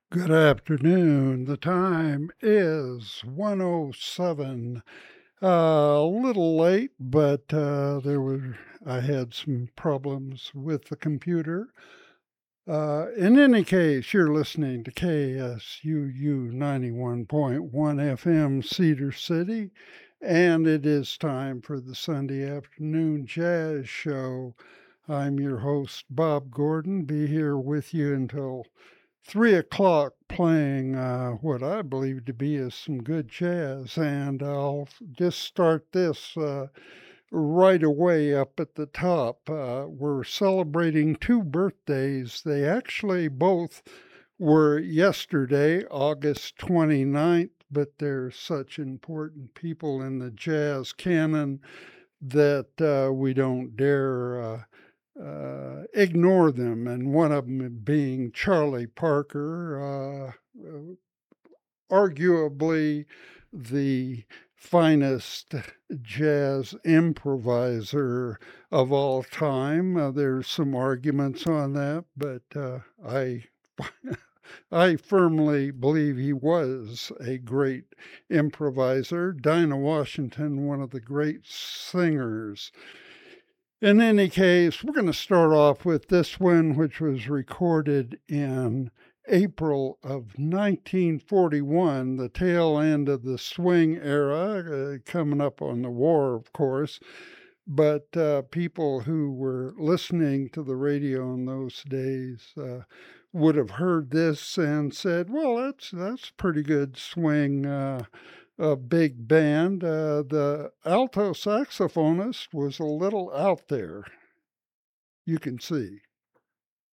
Good afternoon. The time is 1:07. A little late, but I had some problems with the computer. In any case, you're listening to KSUU 91.1 FM Cedar City, and it is time for the Sunday afternoon jazz show. I'm your host, Bob Gordon. Be here with you until 3 o'clock playing what I believe to be is some good jazz. And I'll just start this right away up at the top. We're celebrating two birthdays. They actually both were yesterday, August 29th, but they're such important people in the jazz canon that we don't dare ignore them, and one of them being Charlie Parker, arguably the finest jazz improviser of all time. There's some arguments on that, but I firmly believe he was a great improviser. Dinah Washington, one of the great singers. In any case, we're going to start off with this one, which was recorded in April of 1941, the tail end of the swing era, coming up on the war, of course. But people who were listening to the radio in those days would have heard this and said, "Well, that's pretty good swing." A big band. The alto saxophonist was a little out there, you can see.